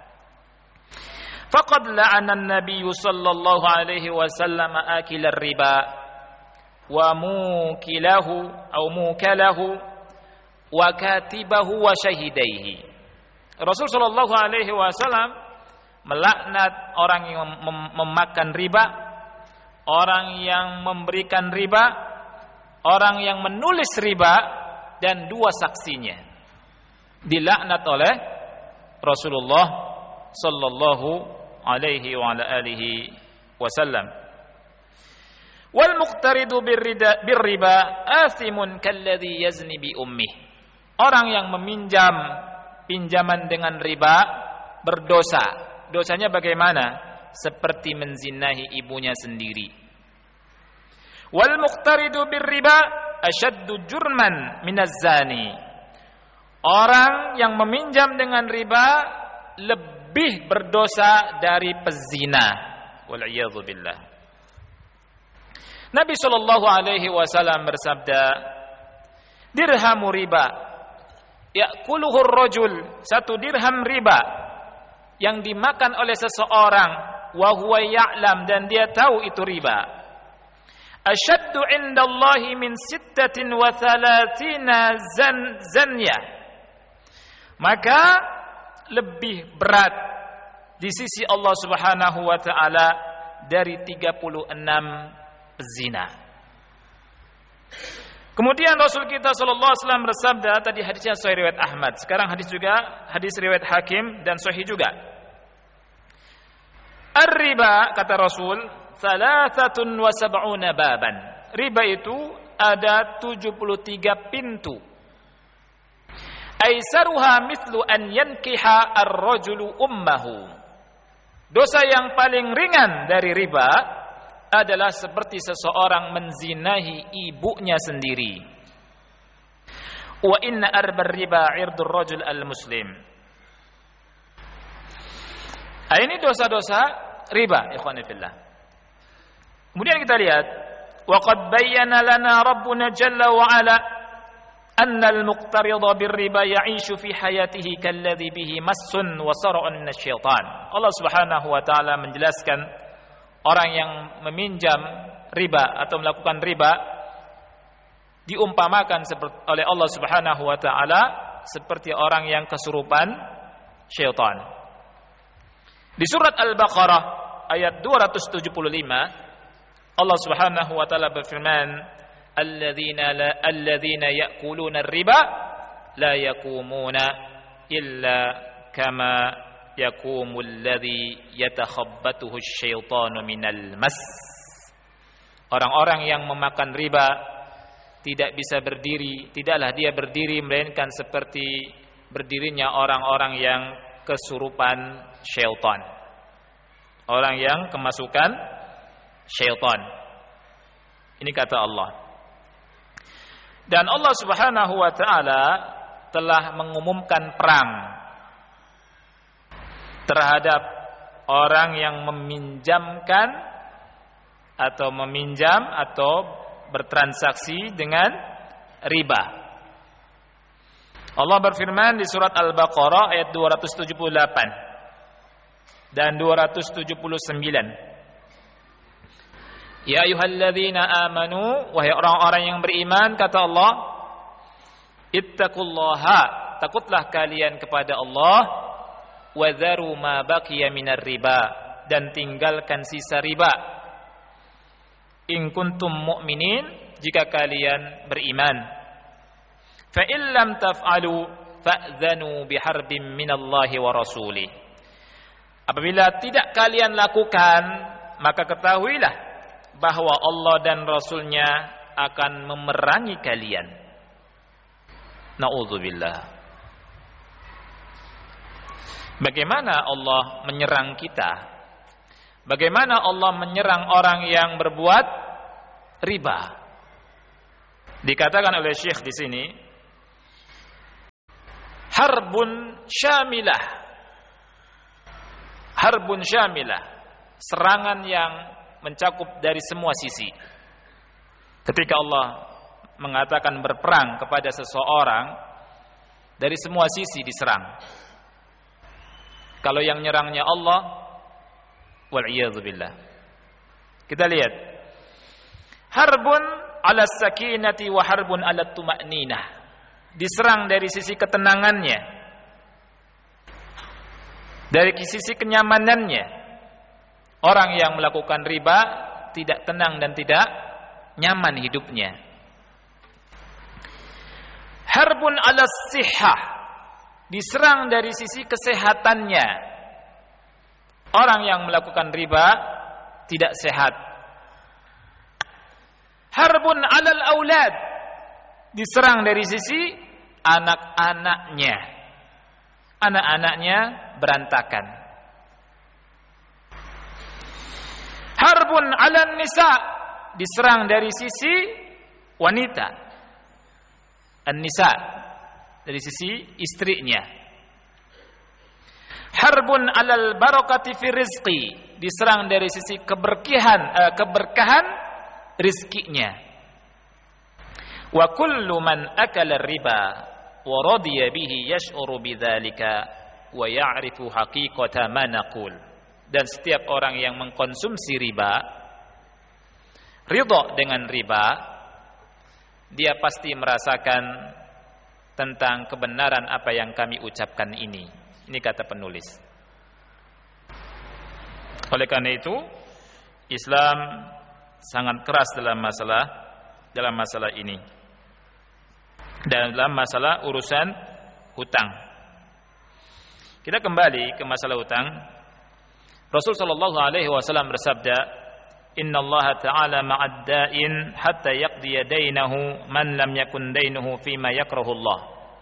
Faqad la'ana an-nabiy sallallahu alaihi wasallam akilar riba wa mukilahu atau mukalahu wa katibahu wa syahidaihi. Rasul sallallahu alaihi wasallam melaknat orang yang mem- memakan riba, orang yang memberikan riba, orang yang menulis riba, dan dua saksinya. Dilaknat oleh Rasulullah sallallahu alaihi wa ala alihi wasallam. Wal muqtaridu birriba athimun kalladhi yazni bi ummih. Orang yang meminjam pinjaman dengan riba berdosa. Dosanya bagaimana? Seperti menzinahi ibunya sendiri. Wal muqtaridu birriba asyaddu jurman minaz zani. Orang yang meminjam dengan riba lebih berdosa dari pezina. Wal iyadzu billah. Nabi sallallahu alaihi wasallam bersabda, dirhamu riba ya'kuluhu ar-rajul, satu dirham riba yang dimakan oleh seseorang, wa huwa ya'lam, dan dia tahu itu riba, asyaddu indallahi min sittatin wa thalathina zan zanya, maka lebih berat di sisi Allah Subhanahu wa taala dari tiga puluh enam zina. Kemudian Rasul kita sallallahu alaihi wasallam bersabda, tadi hadisnya sahih riwayat Ahmad, sekarang hadis juga hadis riwayat Hakim dan sahih juga. Ar-riba, kata Rasul, thalathatun wa sab'una baban. Riba itu ada tujuh puluh tiga pintu. Aisaruha mithlu an yankiha ar-rajulu ummahu. Dosa yang paling ringan dari riba adalah seperti seseorang menzinahi ibunya sendiri. Wa inna arbar riba irdur rajul al-muslim. Ini dosa-dosa riba, ikhwani fillah. Kemudian kita lihat, wa qad bayyana lana rabbuna jalla wa ala anna al-muqtarida bir-riba ya'ishu fi hayatihi kalladhi bihi massun wa sar'un minasyaitan. Allah Subhanahu wa taala menjelaskan orang yang meminjam riba atau melakukan riba diumpamakan oleh Allah Subhanahu wa taala seperti orang yang kesurupan syaitan. Di surat Al-Baqarah ayat dua ratus tujuh puluh lima Allah Subhanahu wa taala berfirman, alladzina la alladzina ya'kuluna ar-riba la yaqumuna illa kama yakumul ladzi yatakhabbatuhu asyaitanu minal mas. Orang-orang yang memakan riba tidak bisa berdiri, tidaklah dia berdiri melainkan seperti berdirinya orang-orang yang kesurupan syaitan, orang yang kemasukan syaitan. Ini kata Allah. Dan Allah Subhanahu wa taala telah mengumumkan perang terhadap orang yang meminjamkan atau meminjam atau bertransaksi dengan riba. Allah berfirman di surat Al-Baqarah ayat dua ratus tujuh puluh delapan dan dua ratus tujuh puluh sembilan. Ya ayyuhalladzina amanu, wahai orang-orang yang beriman, kata Allah, ittaqullaha, takutlah kalian kepada Allah, wa dharu ma baqiya minar riba, dan tinggalkan sisa riba, in kuntum mu'minin, jika kalian beriman. Fa in lam taf'alu fa'dhanu biharbin minallahi wa rasulih. Apabila tidak kalian lakukan, maka ketahuilah bahwa Allah dan Rasulnya akan memerangi kalian. Na'udzubillah. Bagaimana Allah menyerang kita? Bagaimana Allah menyerang orang yang berbuat riba? Dikatakan oleh Syekh di sini, harbun syamilah. Harbun syamilah, serangan yang mencakup dari semua sisi. Ketika Allah mengatakan berperang kepada seseorang, dari semua sisi diserang. Kalau yang nyerangnya Allah, wal'iyadzubillah. Kita lihat, harbun ala sakinati wa harbun ala tuma'ninah. Diserang dari sisi ketenangannya, dari sisi kenyamanannya. Orang yang melakukan riba tidak tenang dan tidak nyaman hidupnya. Harbun ala sihhah, diserang dari sisi kesehatannya. Orang yang melakukan riba tidak sehat. Harbun alal aulad, diserang dari sisi anak-anaknya. Anak-anaknya berantakan. Harbun alan nisa, diserang dari sisi wanita. An-nisa, dari sisi istrinya. Harbun alal barakati fi rizqi, diserang dari sisi keberkahan uh, keberkahan rizkinya. Wa kullu man akala riba wa radiya bihi yash'uru bidzalika wa ya'rifu haqiqata ma naqul. Dan setiap orang yang mengkonsumsi riba, ridha dengan riba, dia pasti merasakan tentang kebenaran apa yang kami ucapkan ini. Ini kata penulis. Oleh karena itu, Islam sangat keras dalam masalah dalam masalah ini. Dan dalam masalah urusan hutang. Kita kembali ke masalah hutang. Rasul sallallahu alaihi wasallam bersabda, "Innallaha ta'ala ma'ad da'in hatta yaqdiya dainahu man lam yakun dainuhu fima yakrahu Allah."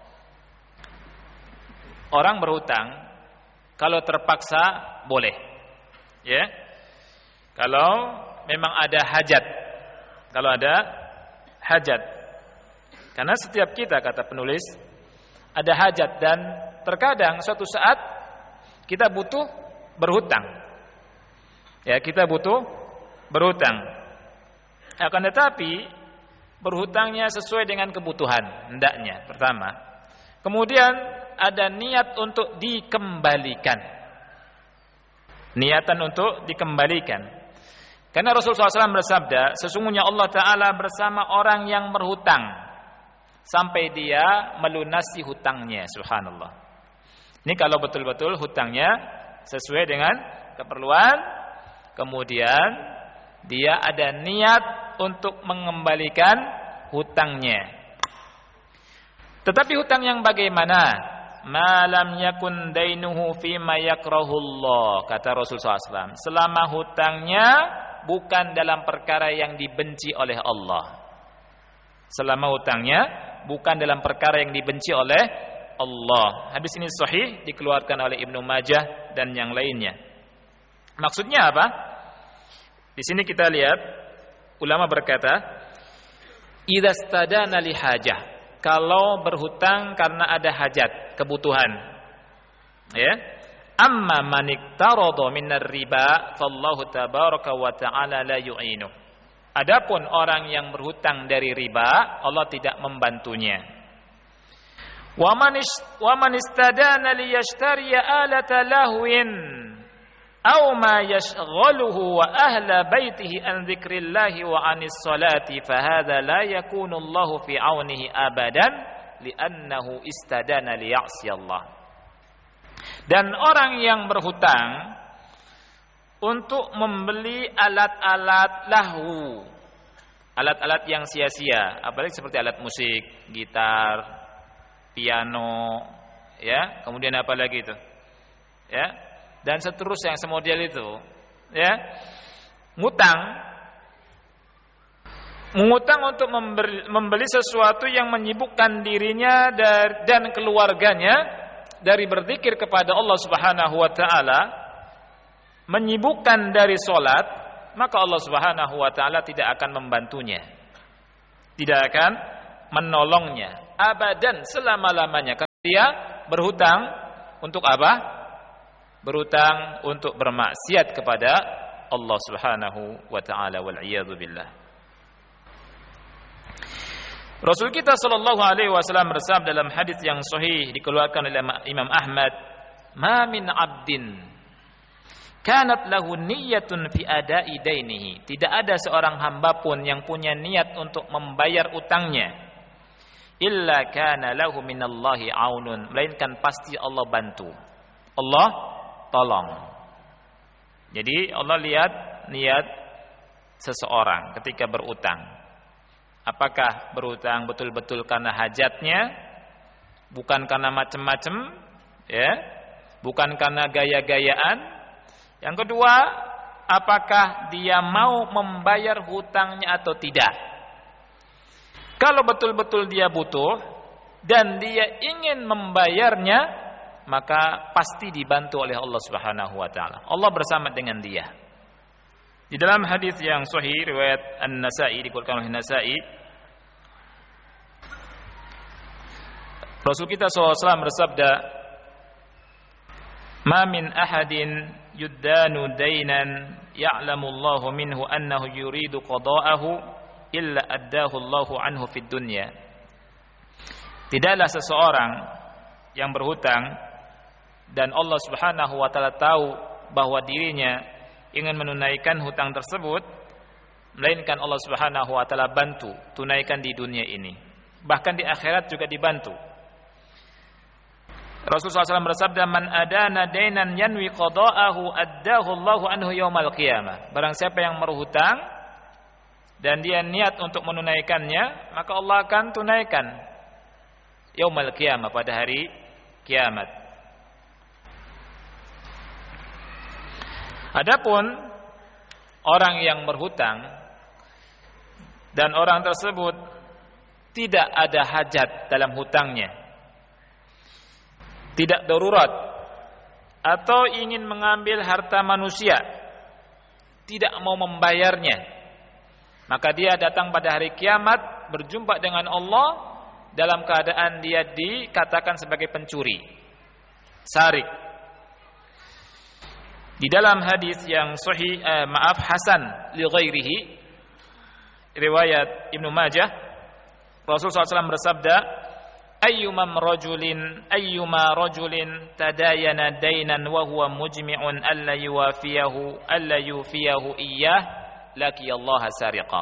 Orang berhutang kalau terpaksa boleh. Ya. Kalau memang ada hajat. Kalau ada hajat. Karena setiap kita, kata penulis, ada hajat dan terkadang suatu saat kita butuh berhutang. Ya, kita butuh berhutang. Akan tetapi berhutangnya sesuai dengan kebutuhan hendaknya pertama. Kemudian ada niat untuk dikembalikan. Niatan untuk dikembalikan. Karena Rasulullah shallallahu alaihi wasallam bersabda, sesungguhnya Allah Ta'ala bersama orang yang berhutang sampai dia melunasi hutangnya. Subhanallah. Ini kalau betul-betul hutangnya sesuai dengan keperluan, kemudian dia ada niat untuk mengembalikan hutangnya. Tetapi hutang yang bagaimana? Malam yakun dainuhu fima yakrahullah, kata Rasulullah shallallahu alaihi wasallam. Selama hutangnya bukan dalam perkara yang dibenci oleh Allah. Selama hutangnya bukan dalam perkara yang dibenci oleh Allah. Hadis ini sahih, dikeluarkan oleh Ibnu Majah dan yang lainnya. Maksudnya apa? Di sini kita lihat ulama berkata, idza stadana li hajah, kalau berhutang karena ada hajat, kebutuhan. Ya. Amma man iktarada minar riba fallahu tabaraka wa ta'ala la yu'inu. Adapun orang yang berhutang dari riba, Allah tidak membantunya. Wa man istadana liyashtariya alata lahwin aw ma yashghaluhu wa ahla baitihi an dzikrillahi wa anis salati fa hadza la yakunu Allahu fi aunihi abadan li'annahu istadana liya'si Allah. Dan orang yang berhutang untuk membeli alat-alat lahu, alat-alat yang sia-sia, apalagi seperti alat musik, gitar, piano, ya, kemudian apa lagi itu, ya, dan seterusnya yang semodel itu, ya, ngutang, mengutang untuk membeli, membeli sesuatu yang menyibukkan dirinya dan keluarganya dari berzikir kepada Allah Subhanahu wa taala, menyibukkan dari salat, maka Allah Subhanahu wa taala tidak akan membantunya. Tidak akan menolongnya abadan selama-lamanya. Karena dia berhutang untuk apa? Berhutang untuk bermaksiat kepada Allah Subhanahu wa taala, wal iyadzu billah. Rasul kita sallallahu alaihi wasallam bersabda dalam hadis yang sahih dikeluarkan oleh Imam Ahmad, "Ma min 'abdin kanat lahu niyyatun fi ada'i dainihi." Tidak ada seorang hamba pun yang punya niat untuk membayar utangnya, illa kana lahu minallahi 'aunun, melainkan pasti Allah bantu. Allah tolong. Jadi Allah lihat niat seseorang ketika berutang. Apakah berutang betul-betul karena hajatnya, bukan karena macam-macam, ya, bukan karena gaya-gayaan. Yang kedua, apakah dia mau membayar hutangnya atau tidak. Kalau betul-betul dia butuh dan dia ingin membayarnya, maka pasti dibantu oleh Allah Subhanahu wa taala. Allah bersama dengan dia. Di dalam hadis yang sahih riwayat An-Nasa'i, dikeluarkan oleh Nasa'i, Rasul kita sallallahu alaihi wasallam bersabda, "Ma min ahadin yuddanu dainan ya'lamu Allahu minhu annahu yuridu qada'ahu illa addahu Allahu anhu fid dunya." Tidaklah seseorang yang berhutang dan Allah Subhanahu wa taala tahu bahwa dirinya ingin menunaikan hutang tersebut, melainkan Allah Subhanahu wa taala bantu tunaikan di dunia ini. Bahkan di akhirat juga dibantu. Rasulullah shallallahu alaihi wasallam bersabda, "Man adana dainan yanwi qada'ahu addahu Allahu anhu yaumal qiyamah." Barang siapa yang berhutang dan dia niat untuk menunaikannya, maka Allah akan tunaikan yaumal qiyamah, pada hari kiamat. Adapun orang yang berhutang dan orang tersebut tidak ada hajat dalam hutangnya, tidak darurat, atau ingin mengambil harta manusia, tidak mau membayarnya, maka dia datang pada hari kiamat berjumpa dengan Allah dalam keadaan dia dikatakan sebagai pencuri, sarik. Di dalam hadis yang sahih, eh, maaf hasan li ghairihi, riwayat Ibnu Majah, Rasulullah shallallahu alaihi wasallam bersabda, ayyuma rajulin ayyuma rajulin tadayana dainan wa huwa mujmi'un alla yuwafiyahu alla yufiyahu iyyah laqiyallaha sariqa.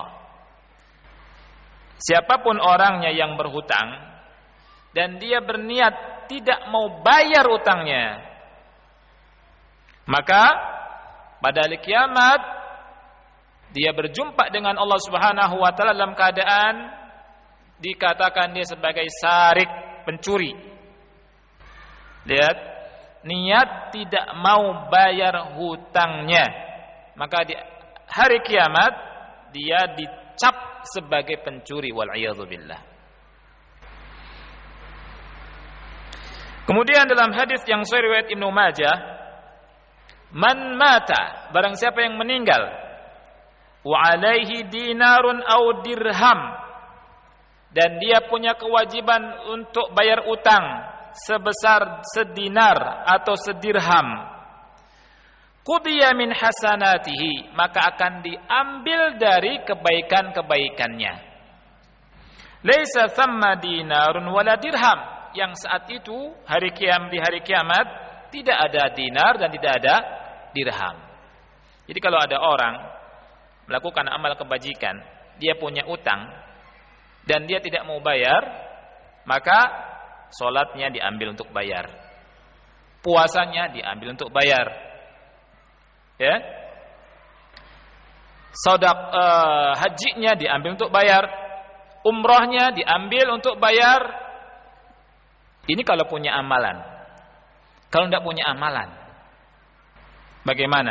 Siapapun orangnya yang berhutang dan dia berniat tidak mau bayar utangnya, maka pada hari kiamat dia berjumpa dengan Allah Subhanahu wa taala dalam keadaan dikatakan dia sebagai sarik, pencuri. Lihat, niat tidak mau bayar hutangnya, maka di hari kiamat dia dicap sebagai pencuri, wal iyadzu billah. Kemudian dalam hadis yang sahih riwayat Ibnu Majah, man mata, barang siapa yang meninggal, wa alaihi dinarun au dirham, dan dia punya kewajiban untuk bayar utang sebesar sedinar atau sedirham, qudiya min hasanatihi, maka akan diambil dari kebaikan-kebaikannya. Laisa thamma dinarun wala dirham, yang saat itu hari kiam di hari kiamat tidak ada dinar dan tidak ada dirham. Jadi kalau ada orang melakukan amal kebajikan, dia punya utang dan dia tidak mau bayar, maka sholatnya diambil untuk bayar, puasanya diambil untuk bayar, ya, sodak uh, hajinya diambil untuk bayar, umrohnya diambil untuk bayar. Ini kalau punya amalan. Kalau tidak punya amalan, bagaimana?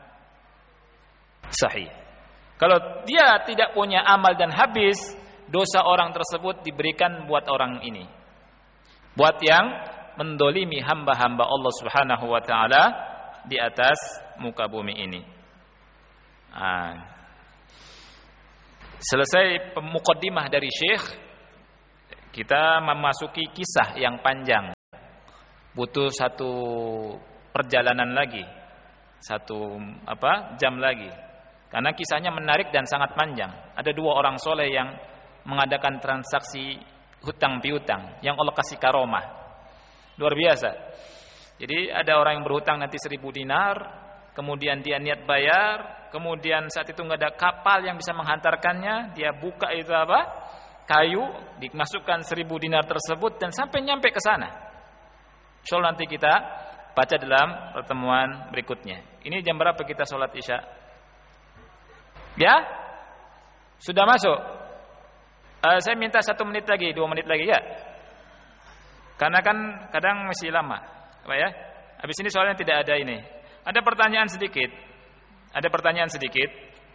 Sahih. Kalau dia tidak punya amal dan habis, dosa orang tersebut diberikan buat orang ini, buat yang mendolimi hamba-hamba Allah Subhanahu wa ta'ala di atas muka bumi ini. Nah, selesai muqaddimah dari Syekh, kita memasuki kisah yang panjang butuh satu perjalanan lagi, satu apa jam lagi, karena kisahnya menarik dan sangat panjang. Ada dua orang soleh yang mengadakan transaksi hutang piutang yang Allah kasih karomah luar biasa. Jadi ada orang yang berhutang nanti seribu dinar, kemudian dia niat bayar, kemudian saat itu nggak ada kapal yang bisa menghantarkannya, dia buka itu apa kayu, dimasukkan seribu dinar tersebut dan sampai nyampe ke sana. Insyaallah nanti kita baca dalam pertemuan berikutnya. Ini jam berapa kita sholat isya? Ya? Sudah masuk? Uh, saya minta satu menit lagi, dua menit lagi ya. Karena kan kadang masih lama, apa ya? Habis ini soalnya tidak ada ini. Ada pertanyaan sedikit. Ada pertanyaan sedikit.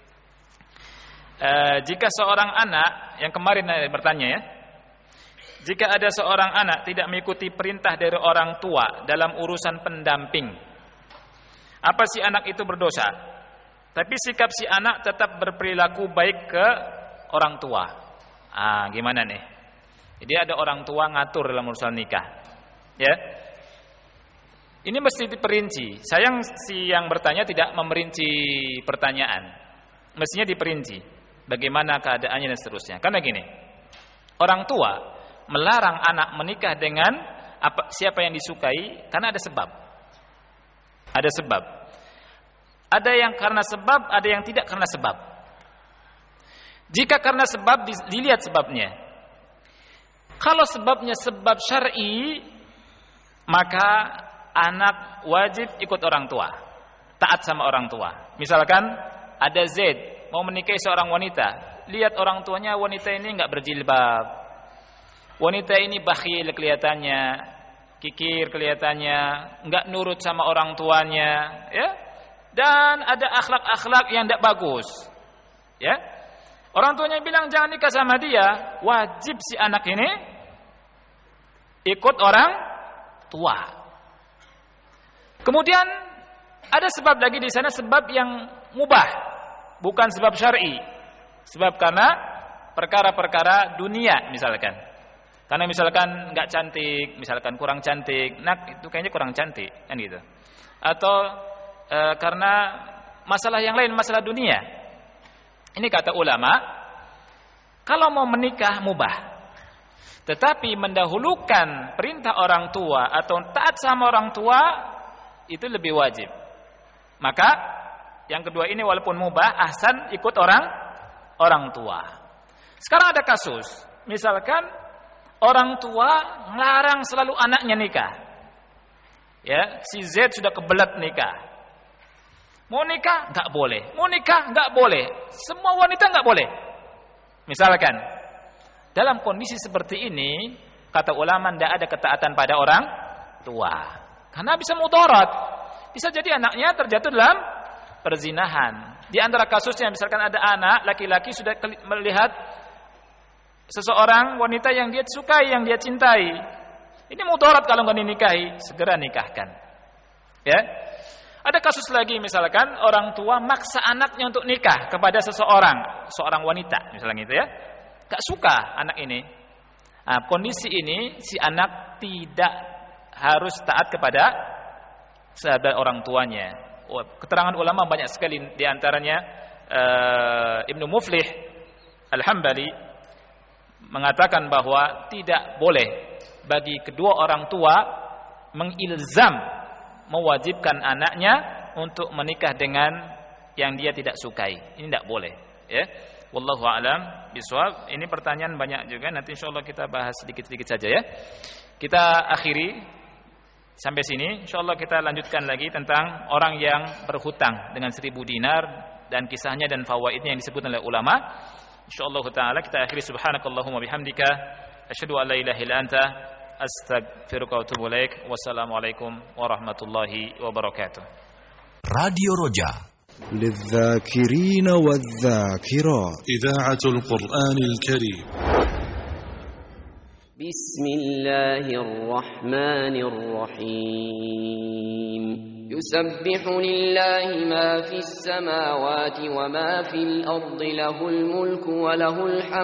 Uh, jika seorang anak yang kemarin bertanya ya, jika ada seorang anak tidak mengikuti perintah dari orang tua dalam urusan pendamping, apa si anak itu berdosa? Tapi sikap si anak tetap berperilaku baik ke orang tua. Ah, gimana nih? Jadi ada orang tua ngatur dalam urusan nikah. Ya. Ini mesti diperinci. Sayang si yang bertanya tidak memerinci pertanyaan. Mestinya diperinci bagaimana keadaannya dan seterusnya. Karena gini, orang tua melarang anak menikah dengan apa, siapa yang disukai karena ada sebab. Ada sebab. Ada yang karena sebab, ada yang tidak karena sebab. Jika karena sebab, dilihat sebabnya. Kalau sebabnya sebab syar'i, maka anak wajib ikut orang tua, taat sama orang tua. Misalkan ada Z mau menikahi seorang wanita, lihat orang tuanya, wanita ini enggak berjilbab, wanita ini bakhil kelihatannya, kikir kelihatannya, enggak nurut sama orang tuanya, ya, dan ada akhlak-akhlak yang tidak bagus, ya. Orang tuanya bilang jangan nikah sama dia, wajib si anak ini ikut orang tua. Kemudian ada sebab lagi di sana, sebab yang mubah, bukan sebab syar'i. Sebab karena perkara-perkara dunia misalkan. Karena misalkan enggak cantik, misalkan kurang cantik, nah itu kayaknya kurang cantik kan gitu. Atau e, karena masalah yang lain, masalah dunia. Ini kata ulama, kalau mau menikah mubah, tetapi mendahulukan perintah orang tua atau taat sama orang tua itu lebih wajib. Maka yang kedua ini walaupun mubah, ahsan ikut orang orang tua. Sekarang ada kasus, misalkan orang tua melarang selalu anaknya nikah. Ya, si Z sudah kebelet nikah. Mau nikah enggak boleh, mau nikah enggak boleh. Semua wanita enggak boleh. Misalkan dalam kondisi seperti ini, kata ulama tidak ada ketaatan pada orang tua. Karena bisa mudarat. Bisa jadi anaknya terjatuh dalam perzinahan. Di antara kasusnya misalkan ada anak laki-laki sudah melihat seseorang wanita yang dia sukai, yang dia cintai. Ini mudarat kalau enggak dinikahi, segera nikahkan. Ya. Ada kasus lagi misalkan orang tua maksa anaknya untuk nikah kepada seseorang, seorang wanita misalnya gitu ya. Gak suka anak ini. Nah, kondisi ini si anak tidak harus taat kepada sahabat orang tuanya. Keterangan ulama banyak sekali, di antaranya uh, Ibnu Muflih Al-Hambali mengatakan bahwa tidak boleh bagi kedua orang tua mengilzam, mewajibkan anaknya untuk menikah dengan yang dia tidak sukai. Ini tidak boleh, ya. Wallahu a'lam bishawab. Ini pertanyaan banyak juga, nanti insyaallah kita bahas sedikit-sedikit saja ya. Kita akhiri sampai sini. Insyaallah kita lanjutkan lagi tentang orang yang berhutang dengan seribu dinar dan kisahnya dan fawaidnya yang disebut oleh ulama. Insyaallah taala kita akhiri. Subhanakallahumma bihamdika asyhadu an la ilaha illa anta astaghfiruka wa atubu ilaik. Wassalamualaikum warahmatullahi wabarakatuh. Radio Roja للذاكرين والذاكرات إذاعة القرآن الكريم. بسم الله الرحمن الرحيم. يسبح لله ما في السماوات وما في الأرض له الملك وله الحمد